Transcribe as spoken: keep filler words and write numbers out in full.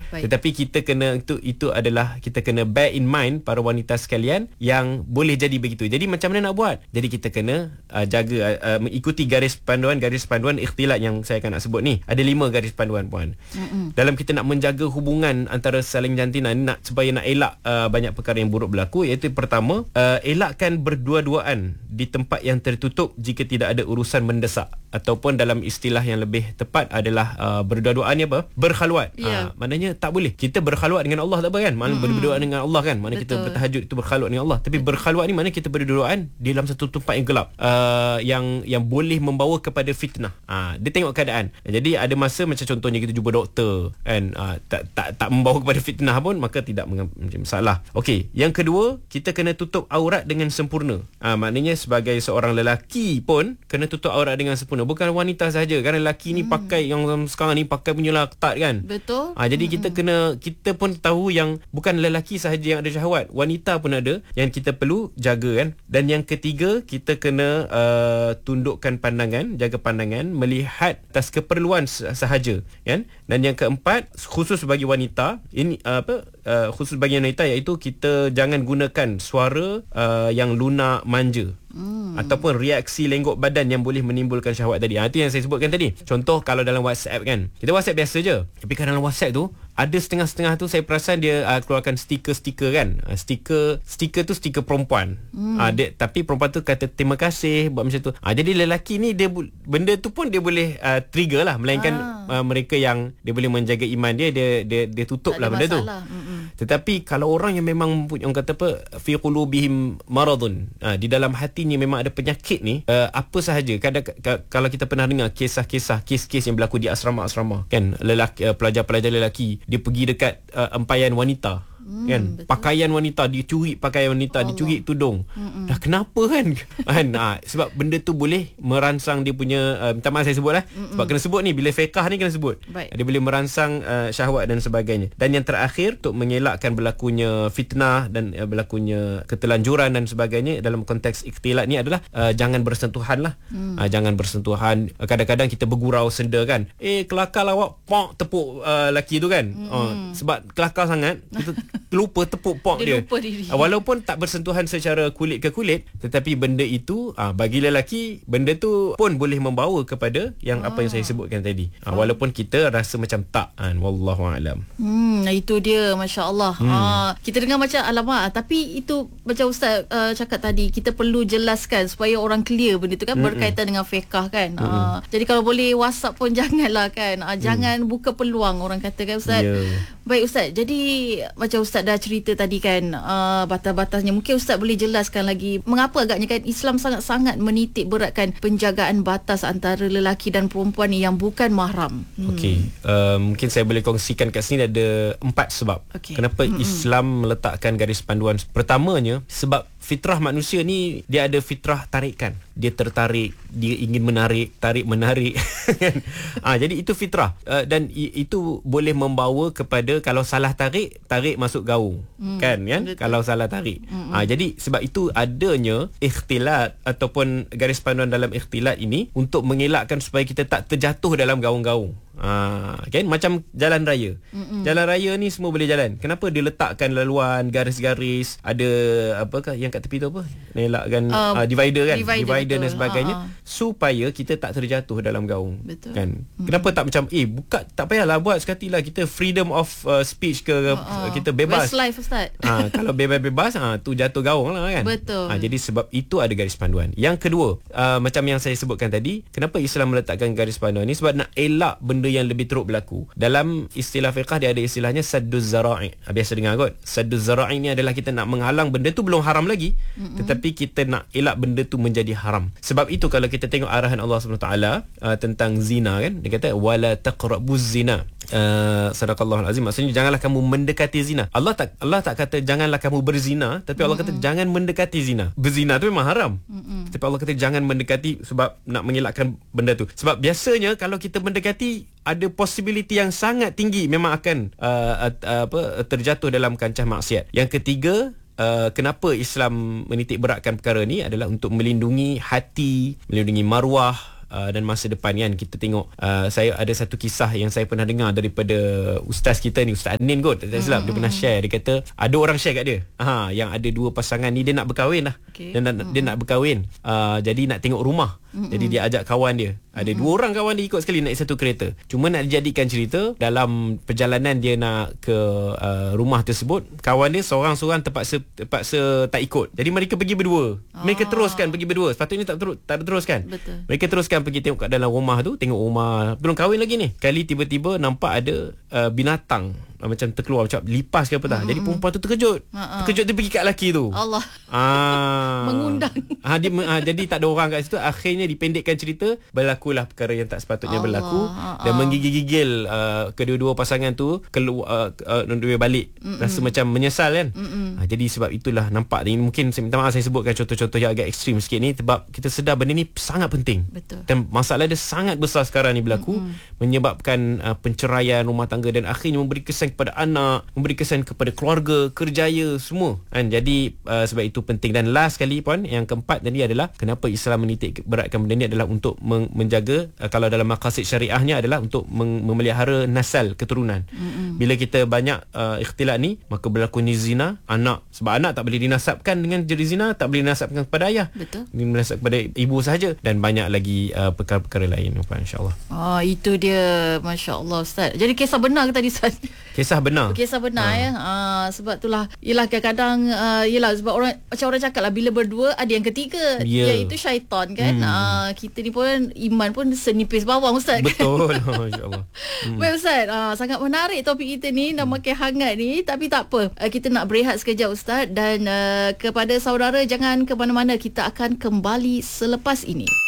Baik. Tetapi kita kena itu itu adalah kita kena bear in mind para wanita sekalian yang boleh jadi begitu. Jadi macam mana nak buat? Jadi kita kena uh, jaga uh, mengikuti garis panduan garis panduan ikhtilat yang saya akan nak sebut ni. Ada lima garis panduan puan. Mm-mm. Dalam kita nak menjaga hubungan antara saling jantina ni, nak supaya nak elak uh, banyak perkara yang buruk berlaku, iaitu pertama, uh, elakkan berdua-duaan di tempat yang tertutup jika tidak ada urusan mendesak, ataupun dalam istilah yang lebih tepat adalah uh, berdua-duaan ni apa? Berkhalwat. Yeah. Uh, maknanya tak boleh. Kita berkhalwat dengan Allah tak apa kan? Maknanya mm-hmm. berdua dengan Allah kan? Maknanya kita bertahajud itu berkhalwat dengan Allah. Tapi Betul. berkhalwat ni maknanya kita berdua-duaan di dalam satu tempat yang gelap, uh, yang yang boleh membawa kepada fitnah. Uh, dia tengok keadaan. Jadi ada masa macam contohnya kita jumpa doktor kan, uh, tak tak tak membawa kepada fitnah pun, maka tidak menjadi masalah. Okey, yang kedua, kita kena tutup aurat dengan sempurna. Uh, maknanya sebagai seorang lelaki pun kena tutup aurat dengan sempurna, bukan wanita saja. Kan lelaki ni hmm. pakai yang sekarang ni pakai punya lah ketat kan. Betul. Uh, jadi hmm. kita kena, kita pun tahu yang bukan lelaki sahaja yang ada syahwat, wanita pun ada yang kita perlu jaga kan. Dan yang ketiga, kita kena uh, tundukkan pandangan, jaga pandangan, melihat atas keperluan sahaja kan. Dan yang keempat, khusus bagi wanita ini uh, apa uh, khusus bagi wanita, iaitu kita jangan gunakan suara uh, yang lunak manja. Hmm. Ataupun reaksi lenggok badan yang boleh menimbulkan syahwat tadi. Ha, itu yang saya sebutkan tadi. Contoh kalau dalam WhatsApp kan, kita WhatsApp biasa je, tapi kalau dalam WhatsApp tu ada setengah-setengah tu saya perasan dia uh, keluarkan stiker-stiker kan. Uh, stiker stiker tu stiker perempuan. Hmm. Uh, dia, tapi perempuan tu kata terima kasih buat macam tu. Uh, jadi lelaki ni dia benda tu pun dia boleh uh, trigger lah, melainkan ah. uh, mereka yang dia boleh menjaga iman dia, dia dia, dia tutup lah benda masalah. tu. Mm-mm. Tetapi kalau orang yang memang orang kata apa, fi qulubihim maradun, uh, di dalam hatinya memang ada penyakit ni, uh, apa sahaja. Kadang k- kalau kita pernah dengar kisah-kisah kes-kes yang berlaku di asrama-asrama kan, lelaki uh, pelajar-pelajar lelaki dia pergi dekat uh, empayan wanita. Hmm, kan, betul. Pakaian wanita, dicuri pakaian wanita, Allah. Dicuri tudung. Mm-mm. Dah kenapa kan? kan ha, sebab benda tu boleh merangsang dia punya uh, minta maaf saya sebut lah. Mm-mm. Sebab kena sebut ni, bila fiqah ni kena sebut. Baik. Dia boleh merangsang uh, syahwat dan sebagainya. Dan yang terakhir, untuk mengelakkan berlakunya fitnah dan uh, berlakunya ketelanjuran dan sebagainya dalam konteks ikhtilat ni adalah uh, jangan bersentuhan lah. Mm. Uh, jangan bersentuhan. Uh, kadang-kadang kita bergurau senda kan, eh kelakar lah awak, pok tepuk uh, lelaki tu kan. Uh, sebab kelakar sangat, kita lupa tepuk pok dia, dia. Walaupun tak bersentuhan secara kulit ke kulit, tetapi benda itu ah, bagi lelaki, benda tu pun boleh membawa kepada yang ah. apa yang saya sebutkan tadi. Ah, walaupun kita rasa macam tak kan, wallahu alam. Hmm, itu dia, masya-Allah. Hmm. Ah, kita dengar macam alamak, tapi itu macam ustaz uh, cakap tadi, kita perlu jelaskan supaya orang clear benda tu kan. Mm-mm. Berkaitan dengan fiqh kan. Ah, jadi kalau boleh WhatsApp pun janganlah kan. Ah, jangan mm. buka peluang, orang kata kan ustaz. Yeah. Baik ustaz, jadi macam ustaz dah cerita tadi kan, uh, batas-batasnya, mungkin ustaz boleh jelaskan lagi mengapa agaknya kan Islam sangat-sangat menitik beratkan penjagaan batas antara lelaki dan perempuan ni yang bukan mahram. hmm. Okey, uh, mungkin saya boleh kongsikan kat sini ada empat sebab okay. kenapa hmm. Islam meletakkan garis panduan. Pertamanya, sebab fitrah manusia ni dia ada fitrah tarikan. Dia tertarik, dia ingin menarik, tarik menarik. ah, jadi itu fitrah. Uh, dan i- itu boleh membawa kepada kalau salah tarik, tarik masuk gaung. Hmm, kan kan? Betul. Kalau salah tarik. Hmm, ah, jadi sebab itu adanya ikhtilat ataupun garis panduan dalam ikhtilat ini untuk mengelakkan supaya kita tak terjatuh dalam gaung-gaung. Ah, kan macam jalan raya. Mm-mm. Jalan raya ni semua boleh jalan. Kenapa dia letakkan laluan, garis-garis, ada apakah yang kat tepi tu apa? Elakkan uh, uh, divider kan, divider, divider dan sebagainya, ha, ha. supaya kita tak terjatuh dalam gaung. Betul. Kan. Mm-hmm. Kenapa tak macam eh buka, tak payahlah buat sekatilah, kita freedom of uh, speech ke, uh, uh. kita bebas. Best life ustaz. Ha, kalau bebas-bebas ha, tu jatuh gaung lah kan. Betul. Ha, jadi sebab itu ada garis panduan. Yang kedua, uh, macam yang saya sebutkan tadi, kenapa Islam meletakkan garis panduan ni? Sebab nak elak benda yang lebih teruk berlaku. Dalam istilah fiqh dia ada istilahnya sadduz zara'i. Biasa dengar kot. Sadduz zara'i ni adalah kita nak menghalang benda tu belum haram lagi, mm-hmm. tetapi kita nak elak benda tu menjadi haram. Sebab itu kalau kita tengok arahan Allah subhanahu wa taala uh, tentang zina kan, dia kata wala taqrabuz zina. Uh, sadaqallahul azim, maksudnya janganlah kamu mendekati zina. Allah tak Allah tak kata janganlah kamu berzina, tapi Allah mm-hmm. kata jangan mendekati zina. Berzina tu memang haram. Mm-hmm. Tapi Allah kata jangan mendekati sebab nak mengelakkan benda tu. Sebab biasanya kalau kita mendekati, ada possibility yang sangat tinggi memang akan uh, uh, apa terjatuh dalam kancah maksiat. Yang ketiga, Uh, kenapa Islam menitik beratkan perkara ni adalah untuk melindungi hati, melindungi maruah uh, dan masa depan kan. Kita tengok uh, saya ada satu kisah yang saya pernah dengar daripada ustaz kita ni, Ustaz Anin kot, tak silap. Dia pernah share, dia kata ada orang share kat dia, ha, yang ada dua pasangan ni dia nak berkahwin lah. Okay. Dan mm-hmm. dia nak berkahwin, uh, jadi nak tengok rumah. Mm-hmm. Jadi dia ajak kawan dia, ada mm-hmm. dua orang kawan dia ikut sekali naik satu kereta. Cuma nak dijadikan cerita, dalam perjalanan dia nak ke uh, rumah tersebut, kawan dia seorang-seorang terpaksa terpaksa tak ikut. Jadi mereka pergi berdua. Ah. Mereka teruskan pergi berdua. Sepatutnya tak terus tak teruskan. Betul. Mereka teruskan pergi tengok kat dalam rumah tu, tengok rumah belum kahwin lagi ni. Kali tiba-tiba nampak ada uh, binatang uh, macam terkeluar, macam lipas ke apa tak. Mm-hmm. Jadi perempuan tu terkejut. Uh-uh. Terkejut dia pergi kat lelaki tu. Allah. Ah. Mengundang. Ha, dia, ha, jadi tak ada orang kat situ. Akhirnya dipendekkan cerita, berlakulah perkara yang tak sepatutnya Allah. berlaku. Uh-uh. Dan menggigil-gigil uh, kedua-dua pasangan tu keluar uh, uh, balik. Mm-mm. Rasa macam menyesal kan. Ha, jadi sebab itulah nampak ni, mungkin saya minta maaf saya sebutkan contoh-contoh yang agak ekstrim sikit ni, sebab kita sedar benda ni sangat penting. Betul. Dan masalah dia sangat besar sekarang ni berlaku. Mm-mm. Menyebabkan uh, penceraian rumah tangga dan akhirnya memberi kesan kepada anak, memberi kesan kepada keluarga, kerjaya semua kan. Jadi uh, sebab itu penting. Dan last sekali pun, yang keempat tadi adalah kenapa Islam menitik beratkan benda ni adalah untuk men- menjaga uh, kalau dalam maqasid syariahnya adalah untuk mem- memelihara nasal keturunan. Mm-mm. Bila kita banyak uh, ikhtilat ni, maka berlakunya zina anak. Sebab anak tak boleh dinasabkan dengan jadi zina, tak boleh dinasabkan kepada ayah. Betul. Dinasab kepada ibu sahaja, dan banyak lagi uh, perkara-perkara lain, insya-Allah. Oh, itu dia, masya-Allah Ustaz. Jadi kisah benar ke tadi Ustaz? Kisah benar. Kisah benar ha. ya. Uh, sebab itulah, yalah kadang-kadang uh, yalah sebab orang macam orang cakap lah, bila berdua ada yang ketiga, yeah. iaitu syaitan kan. Hmm. Uh, kita ni pun iman pun senipis bawang Ustaz. Betul. Masya-Allah. Hmm. Baik Ustaz, uh, sangat menarik topik kita ni, dah makin hangat ni, tapi tak apa. Uh, kita nak berehat sekejap Ustaz, dan uh, kepada saudara jangan ke mana-mana, kita akan kembali selepas ini.